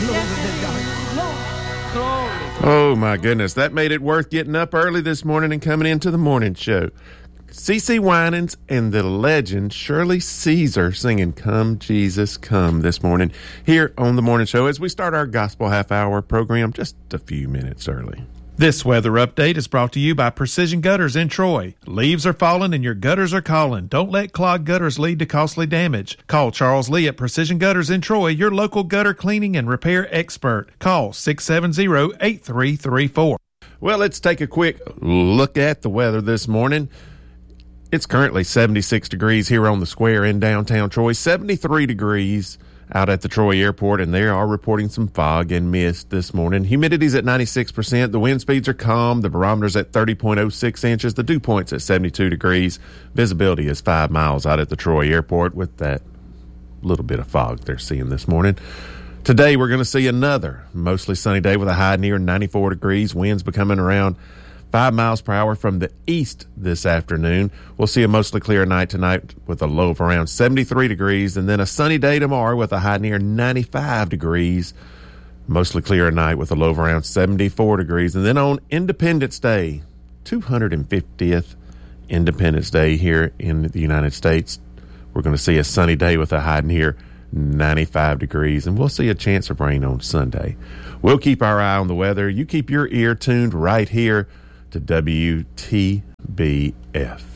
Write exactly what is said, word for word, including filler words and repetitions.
Oh, my goodness. That made it worth getting up early this morning and coming into the morning show. CeCe Winans and the legend Shirley Caesar singing Come Jesus Come this morning here on the morning show as we start our gospel half hour program just a few minutes early. This weather update is brought to you by Precision Gutters in Troy. Leaves are falling and your gutters are calling. Don't let clogged gutters lead to costly damage. Call Charles Lee at Precision Gutters in Troy, your local gutter cleaning and repair expert. Call six seven zero, eight three three four. Well, let's take a quick look at the weather this morning. It's currently seventy-six degrees here on the square in downtown Troy, seventy-three degrees out at the Troy Airport, and they are reporting some fog and mist this morning. Humidity's at ninety-six percent. The wind speeds are calm. The barometer's at thirty point oh six inches. The dew point's at seventy-two degrees. Visibility is five miles out at the Troy Airport with that little bit of fog they're seeing this morning. Today, we're going to see another mostly sunny day with a high near ninety-four degrees. Winds becoming around five miles per hour from the east this afternoon. We'll see a mostly clear night tonight with a low of around seventy-three degrees, and then a sunny day tomorrow with a high near ninety-five degrees. Mostly clear night with a low of around seventy-four degrees. And then on Independence Day, two hundred fiftieth Independence Day here in the United States, we're going to see a sunny day with a high near ninety-five degrees, and we'll see a chance of rain on Sunday. We'll keep our eye on the weather. You keep your ear tuned right here to W T B F.